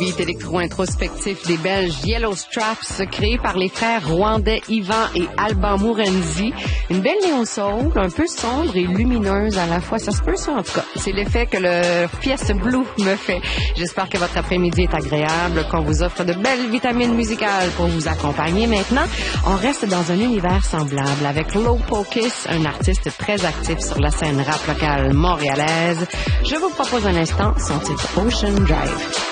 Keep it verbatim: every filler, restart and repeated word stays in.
beat électro-introspectif des Belges Yellow Straps, créé par les frères rwandais Yvan et Alban Murenzi. Une belle néo-soul, un peu sombre et lumineuse à la fois. Ça se peut, ça, en tout cas. C'est l'effet que le Fiesta Blue me fait. J'espère que votre après-midi est agréable, qu'on vous offre de belles vitamines musicales pour vous accompagner. Maintenant, on reste dans un univers semblable avec Low Pokis, un artiste très actif sur la scène rap locale montréalaise. Je vous propose un instant son titre Ocean Drive.